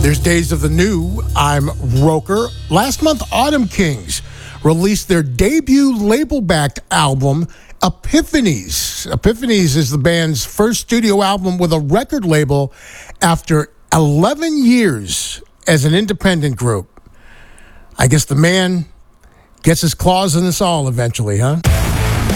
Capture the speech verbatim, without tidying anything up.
There's Days of the New. I'm Roker. Last month, Autumn Kings released their debut label-backed album, Epiphanies. Epiphanies is the band's first studio album with a record label after eleven years as an independent group. I guess the man gets his claws in us all eventually, huh?